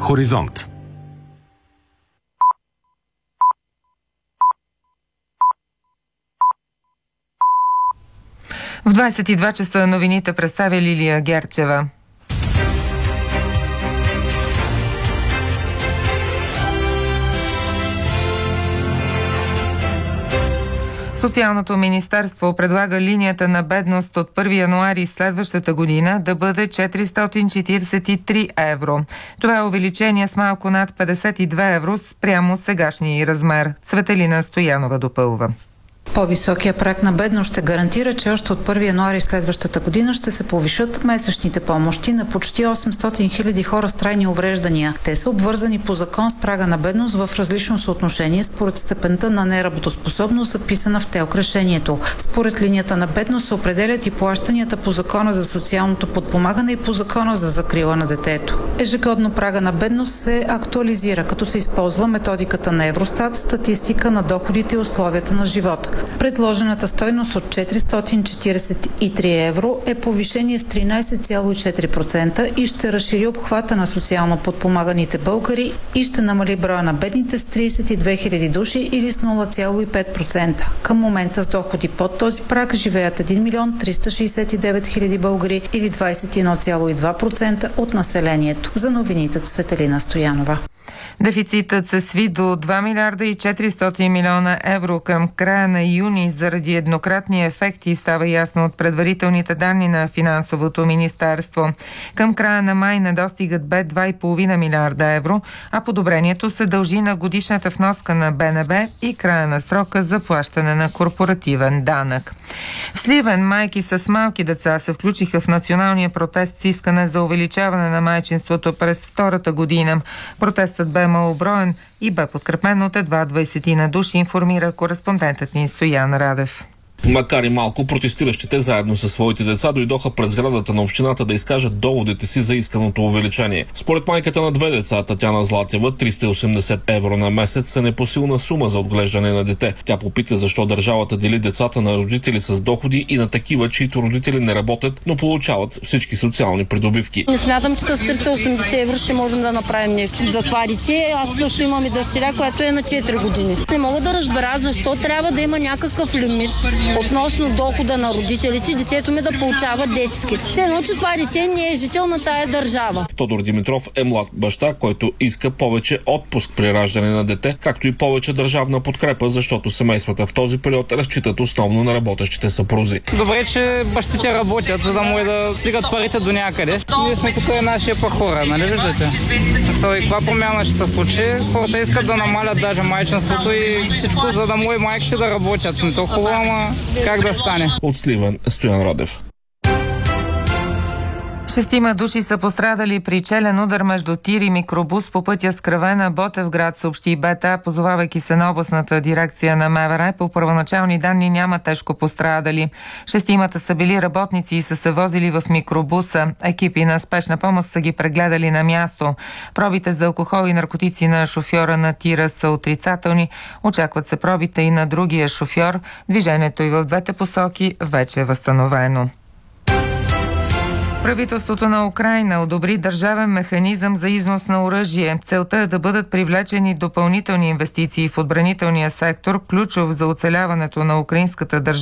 Хоризонт. В 22 часа новините представя Лилия Герчева. Социалното министерство предлага линията на бедност от 1 януари следващата година да бъде 443 евро. Това е увеличение с малко над 52 евро спрямо сегашния размер. Цветелина Стоянова допълва. По-високия праг на бедност ще гарантира, че още от 1 януари следващата година ще се повишат месечните помощи на почти 800 хиляди хора с трайни увреждания. Те са обвързани по закон с прага на бедност в различно съотношение според степента на неработоспособност, записана в ТЕЛК решението. Според линията на бедност се определят и плащанията по Закона за социалното подпомагане и по Закона за закрила на детето. Ежегодно прага на бедност се актуализира, като се използва методиката на Евростат, статистика на доходите и условията на живот. Предложената стойност от 443 евро е повишение с 13,4% и ще разшири обхвата на социално подпомаганите българи и ще намали броя на бедните с 32 хиляди души или с 0,5%. Към момента с доходи под този праг живеят 1 милион 369 хиляди българи или 21,2% от населението. За новините Цветелина Стоянова. Дефицитът се сви до 2 милиарда и 400 милиона евро към края на юни заради еднократни ефекти, става ясно от предварителните данни на Финансовото министерство. Към края на май недостигът бе 2,5 милиарда евро, а подобрението се дължи на годишната вноска на БНБ и края на срока за плащане на корпоративен данък. В Сливен майки с малки деца се включиха в националния протест с искане за увеличаване на майчинството през втората година. Протестът бе малоброен и бе подкрепен от едва 20 на души, информира кореспондентът ни Стоян Радев. Макар и малко, протестиращите заедно със своите деца дойдоха пред сградата на общината да изкажат доводите си за исканото увеличение. Според майката на 2 деца, Татяна Златева, 380 евро на месец са непосилна сума за отглеждане на дете. Тя попита защо държавата дели децата на родители с доходи и на такива, чието родители не работят, но получават всички социални придобивки. Не смятам, че с 380 евро ще можем да направим нещо за това дете. Аз също имам и дъщеря, която е на 4 години. Не мога да разбера защо трябва да има някакъв лимит относно дохода на родителите, детето ми да получава детски. Все едно, че това дете не е жител на тая държава. Тодор Димитров е млад баща, който иска повече отпуск при раждане на дете, както и повече държавна подкрепа, защото семействата в този период разчитат основно на работещите съпрузи. Добре, че бащите работят, за да може да стигат парите до някъде. Ние сме като нашия хора, нали виждате? И каква промяна ще се случи? Хората искат да намалят даже майчинството и всичко, за да може майките да работят. Но то хубаво, ама как да стане? От Сливен, Стоян Радев. 6 души са пострадали при челен удар между тир и микробус по пътя Скравена Ботевград, съобщи БТА, позовавайки се на областната дирекция на МВР. По първоначални данни няма тежко пострадали. 6 са били работници и са се возили в микробуса. Екипи на спешна помощ са ги прегледали на място. Пробите за алкохол и наркотици на шофьора на тира са отрицателни. Очакват се пробите и на другия шофьор. Движението и в двете посоки вече е възстановено. Правителството на Украйна одобри държавен механизъм за износ на оръжие. Целта е да бъдат привлечени допълнителни инвестиции в отбранителния сектор, ключов за оцеляването на украинската държава.